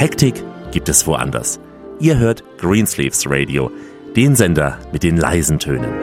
Hektik gibt es woanders. Ihr hört Greensleeves Radio, den Sender mit den leisen Tönen.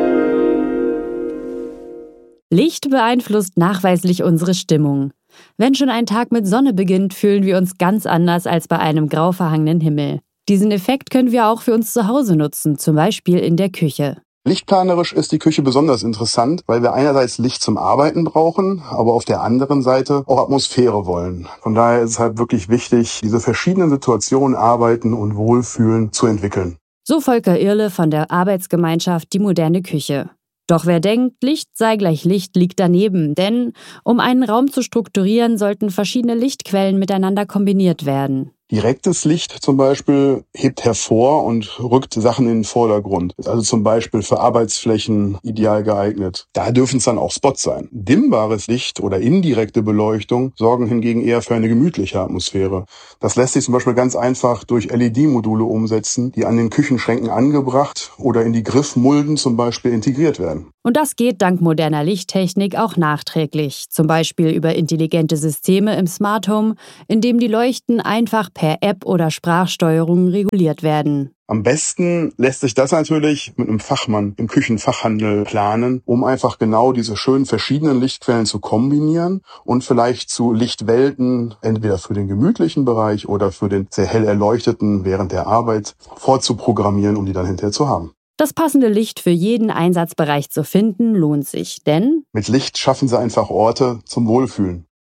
Licht beeinflusst nachweislich unsere Stimmung. Wenn schon ein Tag mit Sonne beginnt, fühlen wir uns ganz anders als bei einem grau verhangenen Himmel. Diesen Effekt können wir auch für uns zu Hause nutzen, zum Beispiel in der Küche. Lichtplanerisch ist die Küche besonders interessant, weil wir einerseits Licht zum Arbeiten brauchen, aber auf der anderen Seite auch Atmosphäre wollen. Von daher ist es halt wirklich wichtig, diese verschiedenen Situationen Arbeiten und Wohlfühlen zu entwickeln. So Volker Irle von der Arbeitsgemeinschaft Die moderne Küche. Doch wer denkt, Licht sei gleich Licht, liegt daneben, denn um einen Raum zu strukturieren, sollten verschiedene Lichtquellen miteinander kombiniert werden. Direktes Licht zum Beispiel hebt hervor und rückt Sachen in den Vordergrund. Ist also zum Beispiel für Arbeitsflächen ideal geeignet. Da dürfen es dann auch Spots sein. Dimmbares Licht oder indirekte Beleuchtung sorgen hingegen eher für eine gemütliche Atmosphäre. Das lässt sich zum Beispiel ganz einfach durch LED-Module umsetzen, die an den Küchenschränken angebracht oder in die Griffmulden zum Beispiel integriert werden. Und das geht dank moderner Lichttechnik auch nachträglich, zum Beispiel über intelligente Systeme im Smart Home, in dem die Leuchten einfach per App oder Sprachsteuerung reguliert werden. Am besten lässt sich das natürlich mit einem Fachmann im Küchenfachhandel planen, um einfach genau diese schönen verschiedenen Lichtquellen zu kombinieren und vielleicht zu Lichtwelten, entweder für den gemütlichen Bereich oder für den sehr hell erleuchteten während der Arbeit, vorzuprogrammieren, um die dann hinterher zu haben. Das passende Licht für jeden Einsatzbereich zu finden, lohnt sich, denn mit Licht schaffen Sie einfach Orte zum Wohlfühlen.